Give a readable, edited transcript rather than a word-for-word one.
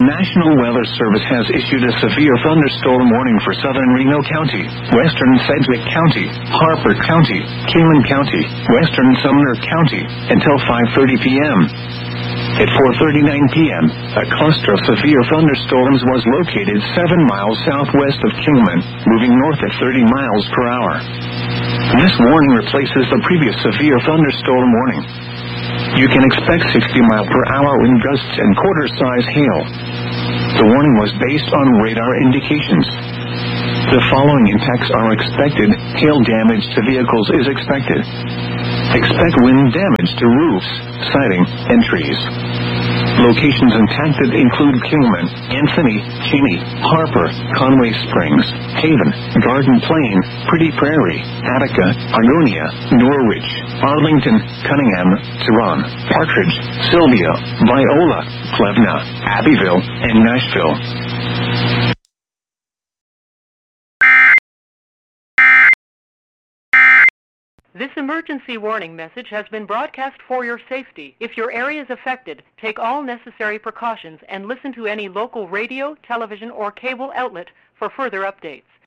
National Weather Service has issued a severe thunderstorm warning for southern Reno County, western Sedgwick County, Harper County, Kingman County, western Sumner County, until 5:30 p.m. At 4:39 p.m., a cluster of severe thunderstorms was located 7 miles southwest of Kingman, moving north at 30 miles per hour. This warning replaces the previous severe thunderstorm warning. You can expect 60-mile-per-hour wind gusts and quarter-size hail. The warning was based on radar indications. The following impacts are expected. Hail damage to vehicles is expected. Expect wind damage to roofs, siding, and trees. Locations impacted include Kingman, Anthony, Cheney, Harper, Conway Springs, Haven, Garden Plain, Pretty Prairie, Attica, Argonia, Norwich, Arlington, Cunningham, Tehran, Partridge, Sylvia, Viola, Plevna, Abbeville, and Nashville. This emergency warning message has been broadcast for your safety. If your area is affected, take all necessary precautions and listen to any local radio, television, or cable outlet for further updates.